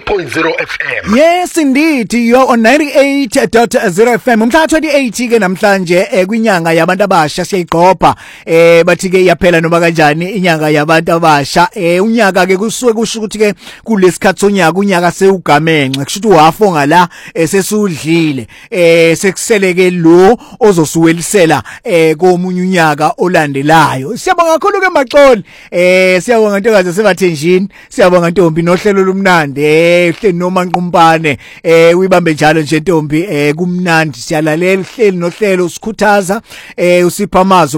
98.0 FM. Yes indeed, you're on 98.0 FM. Umhla 28 ke namhlanje kwinyanga yabantu abasha siyayiqopha bathi ke iyaphela noma kanjani inyanga yabantu abasha. Unyaka ke kusuke kusho ukuthi ke kulesikhathi sonyaka unyaka sewugamenxe kusho ukuthi wafonga la sesudlile sekusele ke lo ozosuwelisela komunye unyaka olandelayo. Siyabonga kakhulu ke Maxoli, siyabonga ntokazi sebathenjini, siyabonga Ntombi nohlelo lumnandi hle noma nqumpane uyibambe njalo nje Ntombi kumnandi siyalalela hleli nohlelo usikhuthaza usipha amazwi